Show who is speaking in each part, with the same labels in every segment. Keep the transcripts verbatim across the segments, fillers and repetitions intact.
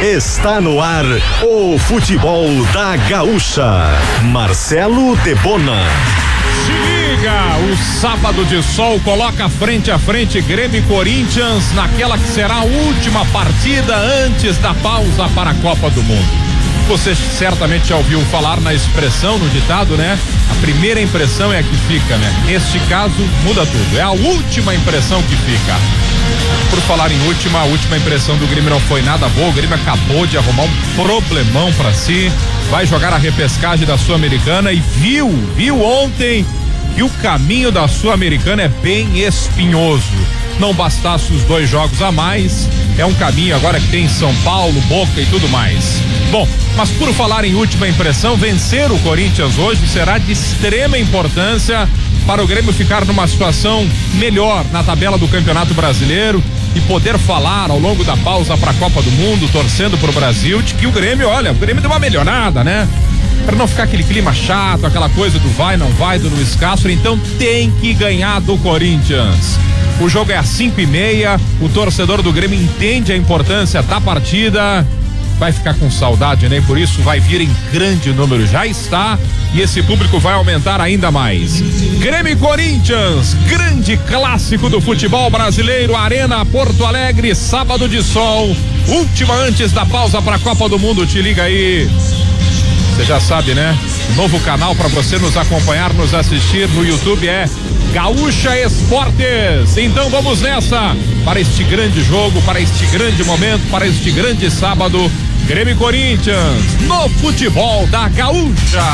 Speaker 1: Está no ar o futebol da Gaúcha. Marcelo Debona.
Speaker 2: Se liga, o sábado de sol coloca frente a frente Grêmio e Corinthians naquela que será a última partida antes da pausa para a Copa do Mundo. Você certamente já ouviu falar na expressão, no ditado, né? A primeira impressão é a que fica, né? Neste caso, muda tudo. É a última impressão que fica. Por falar em última, a última impressão do Grêmio não foi nada boa. O Grêmio acabou de arrumar um problemão pra si. Vai jogar a repescagem da Sul-Americana e viu, viu ontem que o caminho da Sul-Americana é bem espinhoso. Não bastasse os dois jogos a mais, é um caminho agora que tem São Paulo, Boca e tudo mais. Bom, mas por falar em última impressão, vencer o Corinthians hoje será de extrema importância para o Grêmio ficar numa situação melhor na tabela do Campeonato Brasileiro e poder falar ao longo da pausa para a Copa do Mundo, torcendo pro Brasil, de que o Grêmio, olha, o Grêmio deu uma melhorada, né? Para não ficar aquele clima chato, aquela coisa do vai, não vai, do Luiz Castro, então tem que ganhar do Corinthians. O jogo é às cinco e meia, o torcedor do Grêmio entende a importância da partida, vai ficar com saudade, né? Por isso vai vir em grande número, já está, e esse público vai aumentar ainda mais. Grêmio e Corinthians, grande clássico do futebol brasileiro, Arena Porto Alegre, sábado de sol, última antes da pausa para a Copa do Mundo, te liga aí. Você já sabe, né? Novo canal para você nos acompanhar, nos assistir no YouTube é Gaúcha Esportes. Então vamos nessa para este grande jogo, para este grande momento, para este grande sábado. Grêmio e Corinthians no futebol da Gaúcha.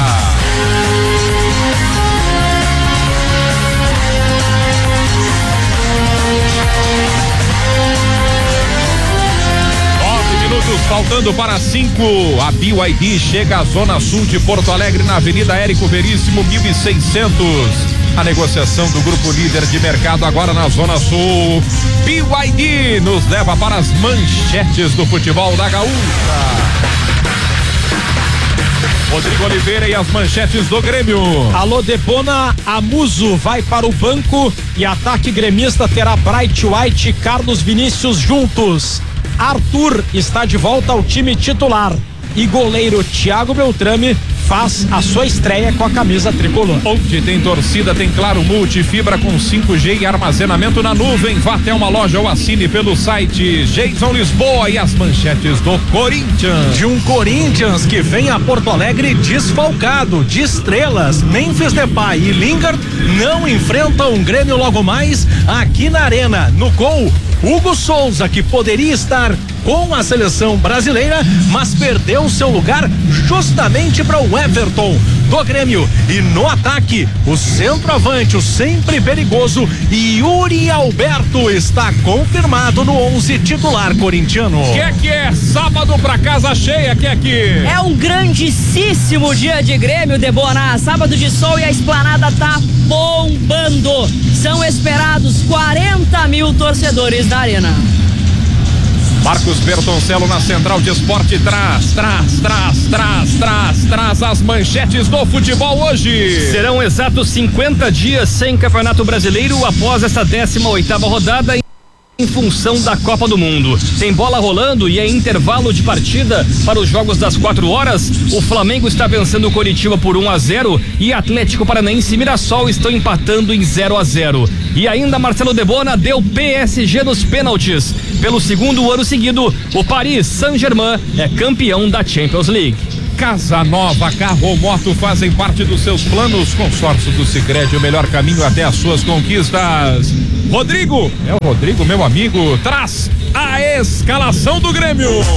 Speaker 2: Minutos faltando para cinco, a B Y D chega à zona sul de Porto Alegre na Avenida Érico Veríssimo mil e seiscentos. A negociação do grupo líder de mercado agora na zona sul. B Y D nos leva para as manchetes do futebol da Gaúcha. Rodrigo Oliveira e as manchetes do Grêmio.
Speaker 3: Alô, Debona, Amuso vai para o banco e ataque gremista terá Bright White e Carlos Vinícius juntos. Arthur está de volta ao time titular e goleiro Thiago Beltrame faz a sua estreia com a camisa tricolor.
Speaker 2: Onde tem torcida, tem Claro Multifibra com cinco G e armazenamento na nuvem. Vá até uma loja ou assine pelo site. Jason Lisboa e as manchetes do Corinthians.
Speaker 4: De um Corinthians que vem a Porto Alegre desfalcado de estrelas. Memphis Depay e Lingard não enfrentam um Grêmio logo mais aqui na Arena. No gol, Hugo Souza, que poderia estar com a seleção brasileira, mas perdeu seu lugar justamente para o Everton do Grêmio. E no ataque, o centroavante, o sempre perigoso Yuri Alberto está confirmado no onze titular corintiano.
Speaker 2: Que é que é? Sábado pra casa cheia, que é que?
Speaker 5: É um grandíssimo dia de Grêmio, Debona. Sábado de sol e a esplanada tá bombando. São esperados quarenta mil torcedores da Arena.
Speaker 2: Marcos Bertoncello na Central de Esporte traz, traz, traz, traz, traz, traz as manchetes do futebol hoje.
Speaker 6: Serão exatos cinquenta dias sem Campeonato Brasileiro após essa décima oitava rodada em função da Copa do Mundo. Tem bola rolando e é intervalo de partida para os jogos das quatro horas. O Flamengo está vencendo o Coritiba por um a zero e Atlético Paranaense e Mirassol estão empatando em zero a zero. E ainda Marcelo Debona deu P S G nos pênaltis. Pelo segundo ano seguido, o Paris Saint-Germain é campeão da Champions League.
Speaker 2: Casa nova, carro ou moto fazem parte dos seus planos. Consórcio do Sicredi, o melhor caminho até as suas conquistas. Rodrigo, é o Rodrigo, meu amigo, traz a escalação do Grêmio.